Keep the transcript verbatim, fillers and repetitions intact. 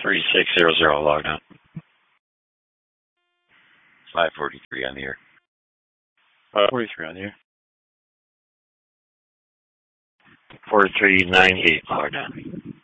thirty-six hundred logged on. five forty-three on the air. Uh, forty-three on the air. forty-three ninety-eight logged on.